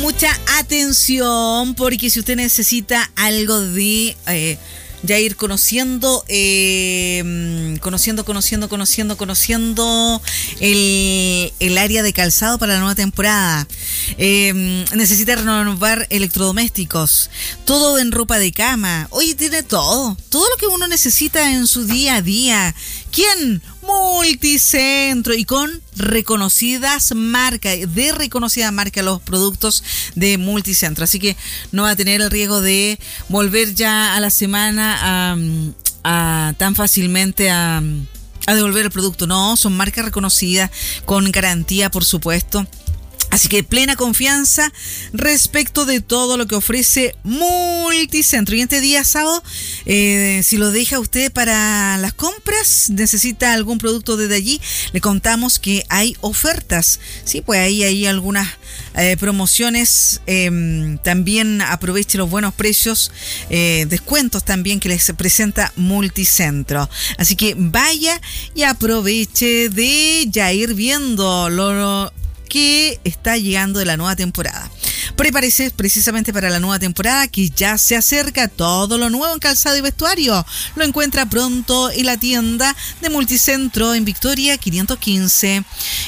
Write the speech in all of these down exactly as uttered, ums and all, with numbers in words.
mucha atención, porque si usted necesita algo de eh, ya ir conociendo, eh, conociendo, conociendo, conociendo, conociendo el, el área de calzado para la nueva temporada, eh, necesita renovar electrodomésticos, todo en ropa de cama. Oye, tiene todo, todo lo que uno necesita en su día a día. ¿Quién? Multicentro, y con reconocidas marcas, de reconocida marca los productos de Multicentro. Así que no va a tener el riesgo de volver ya a la semana a, a tan fácilmente a, a devolver el producto. No, son marcas reconocidas, con garantía, por supuesto. Así que plena confianza respecto de todo lo que ofrece Multicentro. Y este día sábado, eh, si lo deja usted para las compras, necesita algún producto desde allí, le contamos que hay ofertas. Sí, pues ahí hay algunas eh, promociones. Eh, también aproveche los buenos precios, eh, descuentos también que les presenta Multicentro. Así que vaya y aproveche de ya ir viendo lo... lo que está llegando de la nueva temporada. Prepárese precisamente para la nueva temporada que ya se acerca. Todo lo nuevo en calzado y vestuario lo encuentra pronto en la tienda de Multicentro en Victoria quinientos quince.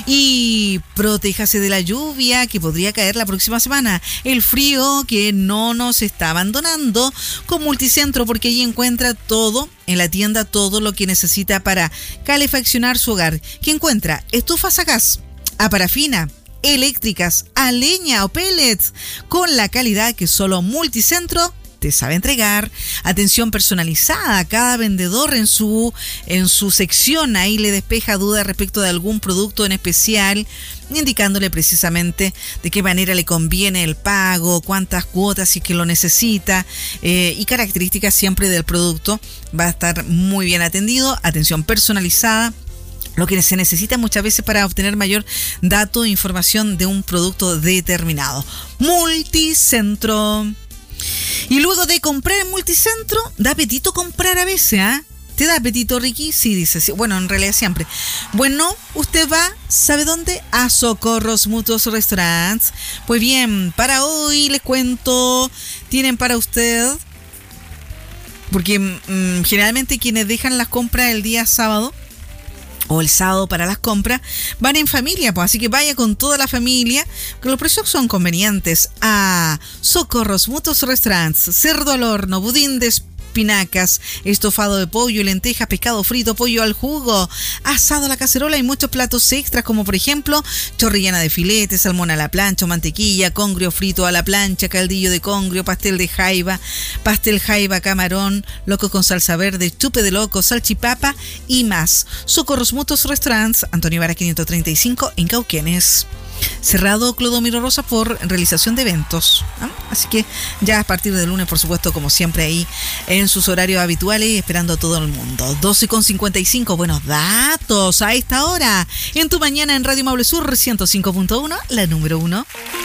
Y protéjase de la lluvia que podría caer la próxima semana, el frío que no nos está abandonando con Multicentro, porque allí encuentra todo en la tienda, todo lo que necesita para calefaccionar su hogar, que encuentra estufas a gas, a parafina, eléctricas, a leña o pellets, con la calidad que solo Multicentro te sabe entregar. Atención personalizada a cada vendedor en su, en su sección. Ahí le despeja dudas respecto de algún producto en especial, indicándole precisamente de qué manera le conviene el pago, cuántas cuotas si es que lo necesita, eh, y características siempre del producto. Va a estar muy bien atendido. Atención personalizada, lo que se necesita muchas veces para obtener mayor dato e información de un producto determinado. Multicentro. Y luego de comprar en Multicentro, da apetito comprar a veces, ¿ah? ¿eh? ¿Te da apetito, Ricky? Sí, dice. Sí. Bueno, en realidad siempre. Bueno, usted va, ¿sabe dónde? A Socorros Mutuos Restaurants. Pues bien, para hoy les cuento, tienen para usted, porque mmm, generalmente quienes dejan las compras el día sábado o el sábado para las compras, van en familia, pues, así que vaya con toda la familia, que los precios son convenientes, a Socorros Mutuos Restaurants. Cerdo al horno, budín de espinacas, estofado de pollo, lentejas, pescado frito, pollo al jugo, asado a la cacerola y muchos platos extras, como por ejemplo chorrillana de filete, salmón a la plancha o mantequilla, congrio frito a la plancha, caldillo de congrio, pastel de jaiba, pastel jaiba, camarón, loco con salsa verde, chupe de loco, salchipapa y más. Socorros Mutuos Restaurants, Antonio Vara quinientos treinta y cinco en Cauquenes. Cerrado Clodomiro Rosa por realización de eventos, ¿eh? Así que ya a partir del lunes, por supuesto, como siempre, ahí en sus horarios habituales, esperando a todo el mundo. doce con cincuenta y cinco, buenos datos a esta hora en tu mañana en Radio Maule Sur ciento cinco punto uno, la número uno.